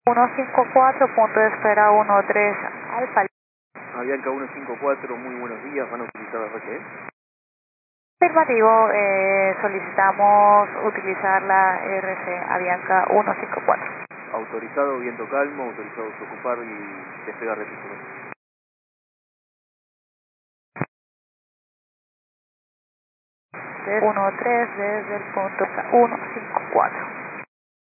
154, punto de espera 13 Alfa. Avianca 154, muy buenos días, ¿van a utilizar RTE? Afirmativo, solicitamos utilizar la RC Avianca 154. Autorizado, viento calmo, autorizado desocupar y despegar de pista. 13 desde el punto 154.